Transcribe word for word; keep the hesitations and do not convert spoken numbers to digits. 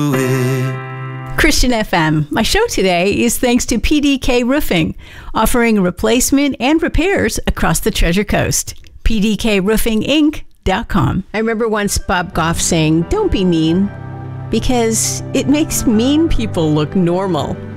Christian F M. My show today is thanks to P D K Roofing, offering replacement and repairs across the Treasure Coast. P D K roofing inc dot com. I remember once Bob Goff saying, "Don't be mean, because it makes mean people look normal."